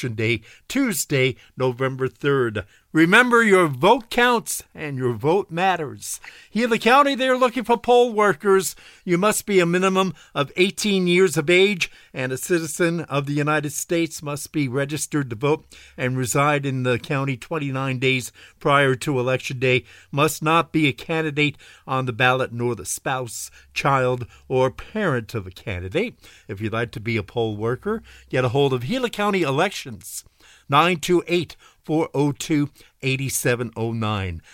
Election Day, Tuesday, November 3rd. Remember, your vote counts and your vote matters. Gila County, they're looking for poll workers. You must be a minimum of 18 years of age and a citizen of the United States, must be registered to vote and reside in the county 29 days prior to Election Day, must not be a candidate on the ballot nor the spouse, child, or parent of a candidate. If you'd like to be a poll worker, get a hold of Gila County Elections, 928-402-8709,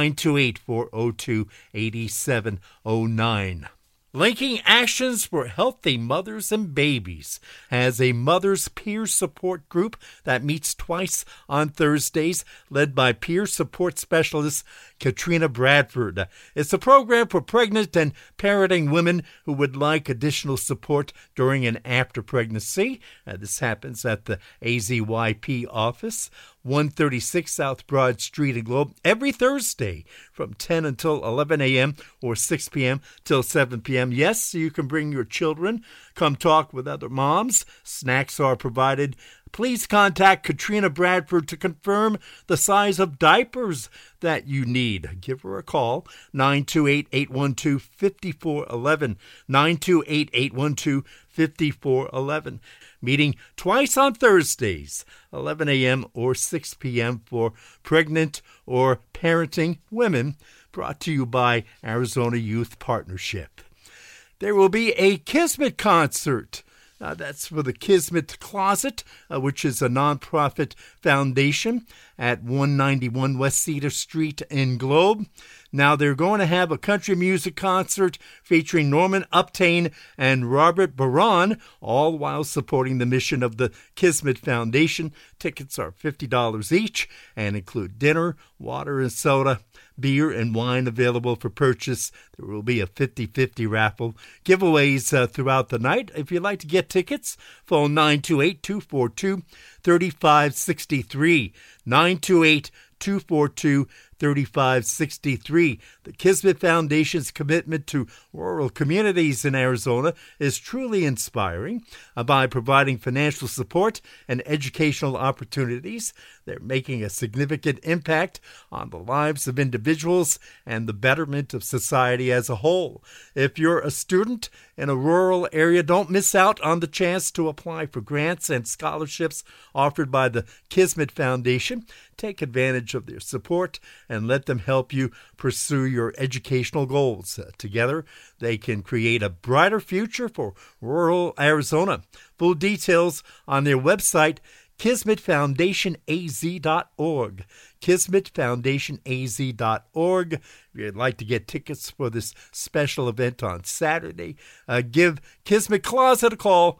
928-402-8709. Linking Actions for Healthy Mothers and Babies has a mother's peer support group that meets twice on Thursdays, led by peer support specialist Katrina Bradford. It's a program for pregnant and parenting women who would like additional support during and after pregnancy. This happens at the AZYP office, 136 South Broad Street in Globe, every Thursday from 10 until 11 a.m. or 6 p.m. till 7 p.m. Yes, you can bring your children. Come talk with other moms. Snacks are provided. Please contact Katrina Bradford to confirm the size of diapers that you need. Give her a call, 928-812-5411, 928-812-5411. Meeting twice on Thursdays, 11 a.m. or 6 p.m. for pregnant or parenting women, brought to you by Arizona Youth Partnership. There will be a Kismet concert. That's for the Kismet Closet, which is a nonprofit foundation at 191 West Cedar Street in Globe. Now, they're going to have a country music concert featuring Norman Uptain and Robert Baron, all while supporting the mission of the Kismet Foundation. Tickets are $50 each and include dinner, water and soda, beer and wine available for purchase. There will be a 50-50 raffle. Giveaways throughout the night. If you'd like to get tickets, phone 928-242-3563. 928-242-3563. The Kismet Foundation's commitment to rural communities in Arizona is truly inspiring. By providing financial support and educational opportunities, they're making a significant impact on the lives of individuals and the betterment of society as a whole. If you're a student in a rural area, don't miss out on the chance to apply for grants and scholarships offered by the Kismet Foundation. Take advantage of their support and let them help you pursue your educational goals. Together, they can create a brighter future for rural Arizona. Full details on their website, KismetFoundationAZ.org. KismetFoundationAZ.org. If you'd like to get tickets for this special event on Saturday, give Kismet Closet a call,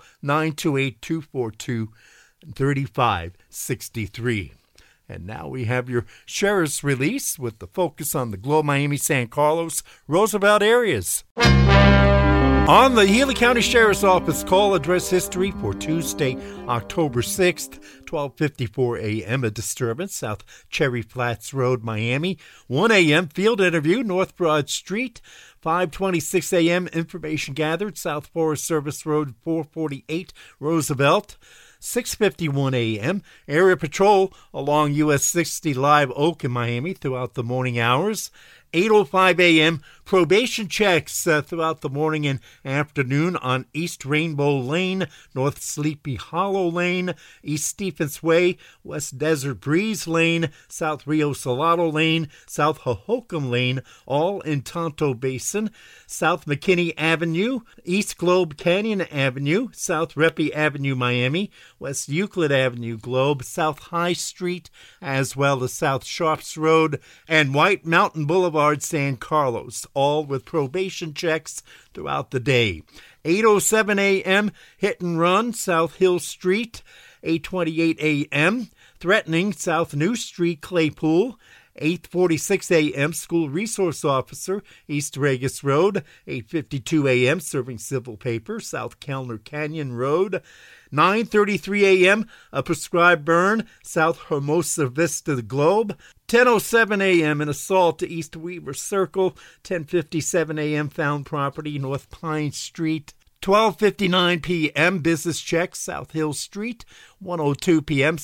928-242-3563. And now we have your sheriff's release with the focus on the Globe, Miami, San Carlos, Roosevelt areas. On the Gila County Sheriff's Office call address history for Tuesday, October 6th, 12:54 a.m. A disturbance, South Cherry Flats Road, Miami. 1 a.m. field interview, North Broad Street. 5:26 a.m. information gathered, South Forest Service Road, 448, Roosevelt. 6:51 a.m. area patrol along US 60 Live Oak in Miami throughout the morning hours. 8:05 a.m. probation checks throughout the morning and afternoon on East Rainbow Lane, North Sleepy Hollow Lane, East Stephens Way, West Desert Breeze Lane, South Rio Salado Lane, South Hohokam Lane, all in Tonto Basin, South McKinney Avenue, East Globe Canyon Avenue, South Reppy Avenue, Miami, West Euclid Avenue, Globe, South High Street, as well as South Sharps Road, and White Mountain Boulevard, San Carlos, all with probation checks throughout the day. 8:07 a.m. hit and run, South Hill Street. 8:28 a.m. threatening, South New Street, Claypool. 8:46 a.m. school resource officer, East Regis Road. 8:52 a.m. serving civil paper, South Kellner Canyon Road. 9:33 a.m. a prescribed burn, South Hermosa Vista Globe. 10:07 a.m. an assault to East Weaver Circle. 10:57 a.m. found property, North Pine Street. 12:59 p.m. business check, South Hill Street. 1:02 p.m.